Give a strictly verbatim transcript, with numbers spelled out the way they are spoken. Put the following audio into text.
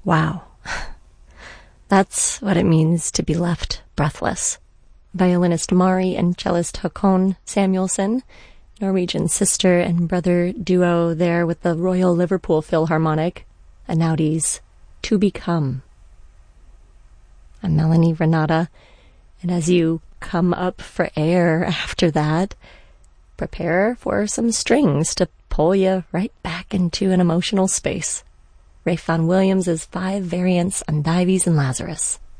Wow. That's what it means to be left breathless. Violinist Mari and cellist Håkon Samuelsson, Norwegian sister and brother duo there with the Royal Liverpool Philharmonic, Anaudi's To Become. I'm Melanie Renata, and as you come up for air after that, prepare for some strings to pull you right back into an emotional space. Ralph Vaughan Williams' Five Variants on Dives and Lazarus.